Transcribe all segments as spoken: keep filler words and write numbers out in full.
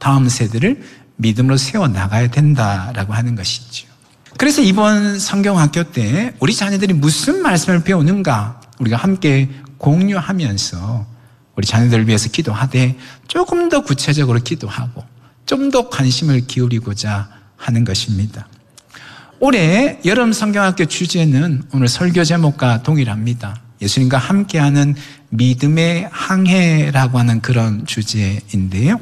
다음 세대를 믿음으로 세워나가야 된다라고 하는 것이죠. 그래서 이번 성경학교 때 우리 자녀들이 무슨 말씀을 배우는가 우리가 함께 공유하면서 우리 자녀들을 위해서 기도하되 조금 더 구체적으로 기도하고 좀 더 관심을 기울이고자 하는 것입니다. 올해 여름 성경학교 주제는 오늘 설교 제목과 동일합니다. 예수님과 함께하는 믿음의 항해라고 하는 그런 주제인데요.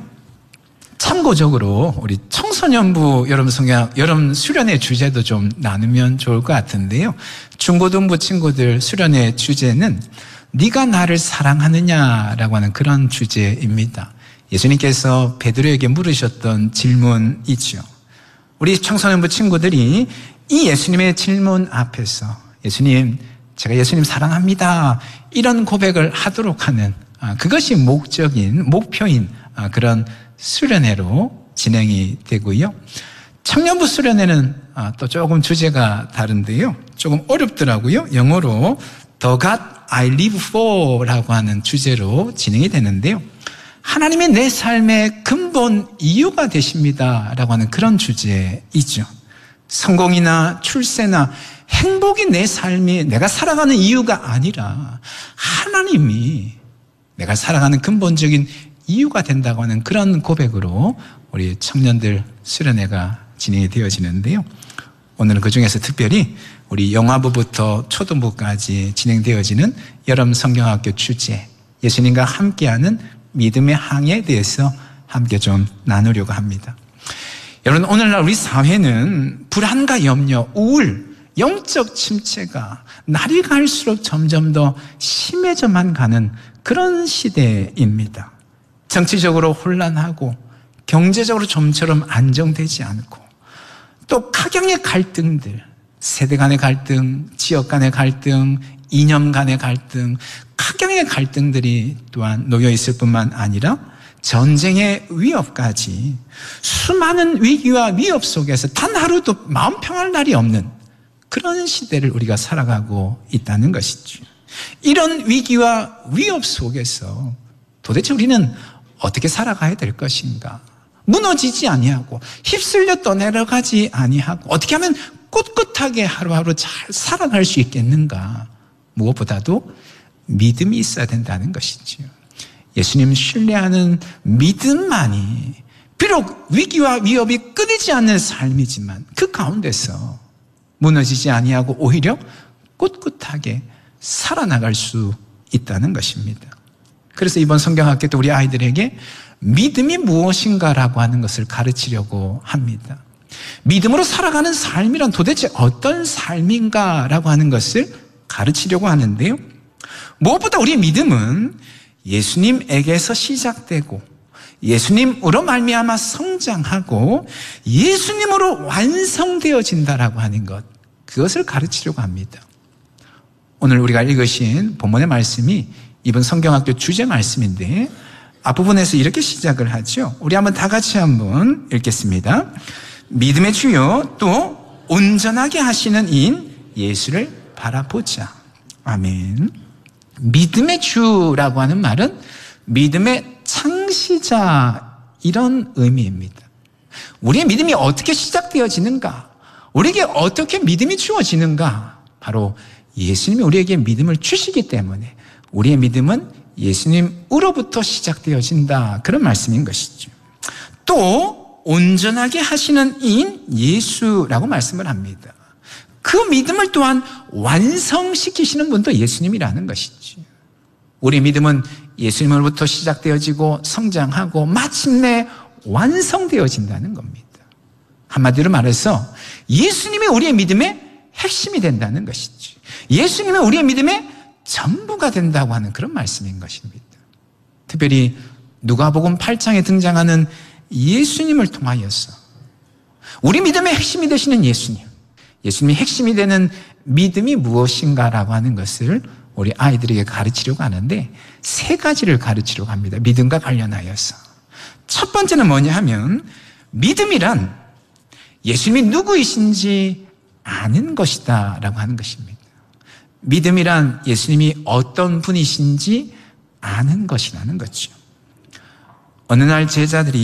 참고적으로 우리 청소년부 여름 성경, 여름 수련회 주제도 좀 나누면 좋을 것 같은데요. 중고등부 친구들 수련회 주제는 네가 나를 사랑하느냐라고 하는 그런 주제입니다. 예수님께서 베드로에게 물으셨던 질문이죠. 우리 청소년부 친구들이 이 예수님의 질문 앞에서 예수님, 제가 예수님 사랑합니다. 이런 고백을 하도록 하는 그것이 목적인, 목표인 그런 수련회로 진행이 되고요. 청년부 수련회는 또 조금 주제가 다른데요. 조금 어렵더라고요. 영어로 The God I Live For 라고 하는 주제로 진행이 되는데요. 하나님의 내 삶의 근본 이유가 되십니다 라고 하는 그런 주제이죠. 성공이나 출세나 행복이 내 삶이 내가 살아가는 이유가 아니라 하나님이 내가 살아가는 근본적인 이유가 된다고 하는 그런 고백으로 우리 청년들 수련회가 진행이 되어지는데요. 오늘은 그중에서 특별히 우리 영화부부터 초등부까지 진행되어지는 여름 성경학교 주제 예수님과 함께하는 믿음의 항해에 대해서 함께 좀 나누려고 합니다. 여러분, 오늘날 우리 사회는 불안과 염려, 우울, 영적 침체가 날이 갈수록 점점 더 심해져만 가는 그런 시대입니다. 정치적으로 혼란하고 경제적으로 좀처럼 안정되지 않고 또 각양의 갈등들, 세대 간의 갈등, 지역 간의 갈등, 이념 간의 갈등, 각양의 갈등들이 또한 놓여 있을 뿐만 아니라 전쟁의 위협까지 수많은 위기와 위협 속에서 단 하루도 마음 평할 날이 없는 그런 시대를 우리가 살아가고 있다는 것이죠. 이런 위기와 위협 속에서 도대체 우리는 어떻게 살아가야 될 것인가? 무너지지 아니하고 휩쓸려 떠내려가지 아니하고 어떻게 하면 꿋꿋하게 하루하루 잘 살아갈 수 있겠는가? 무엇보다도 믿음이 있어야 된다는 것이죠. 예수님 신뢰하는 믿음만이 비록 위기와 위협이 끊이지 않는 삶이지만 그 가운데서 무너지지 아니하고 오히려 꿋꿋하게 살아나갈 수 있다는 것입니다. 그래서 이번 성경학교 때 우리 아이들에게 믿음이 무엇인가라고 하는 것을 가르치려고 합니다. 믿음으로 살아가는 삶이란 도대체 어떤 삶인가라고 하는 것을 가르치려고 하는데요. 무엇보다 우리의 믿음은 예수님에게서 시작되고 예수님으로 말미암아 성장하고 예수님으로 완성되어진다라고 하는 것, 그것을 가르치려고 합니다. 오늘 우리가 읽으신 본문의 말씀이 이번 성경학교 주제 말씀인데 앞부분에서 이렇게 시작을 하죠. 우리 한번 다 같이 한번 읽겠습니다. 믿음의 주요 또 온전하게 하시는 이인 예수를 바라보자. 아멘. 믿음의 주라고 하는 말은 믿음의 창시자 이런 의미입니다. 우리의 믿음이 어떻게 시작되어지는가? 우리에게 어떻게 믿음이 주어지는가? 바로 예수님이 우리에게 믿음을 주시기 때문에 우리의 믿음은 예수님으로부터 시작되어진다. 그런 말씀인 것이죠. 또 온전하게 하시는 이인 예수라고 말씀을 합니다. 그 믿음을 또한 완성시키시는 분도 예수님이라는 것이죠. 우리의 믿음은 예수님으로부터 시작되어지고 성장하고 마침내 완성되어진다는 겁니다. 한마디로 말해서 예수님이 우리의 믿음의 핵심이 된다는 것이죠. 예수님이 우리의 믿음의 전부가 된다고 하는 그런 말씀인 것입니다. 특별히 누가복음 팔 장에 등장하는 예수님을 통하여서 우리 믿음의 핵심이 되시는 예수님, 예수님이 핵심이 되는 믿음이 무엇인가라고 하는 것을 우리 아이들에게 가르치려고 하는데 세 가지를 가르치려고 합니다. 믿음과 관련하여서. 첫 번째는 뭐냐 하면 믿음이란 예수님이 누구이신지 아는 것이다 라고 하는 것입니다. 믿음이란 예수님이 어떤 분이신지 아는 것이라는 거죠. 어느 날 제자들이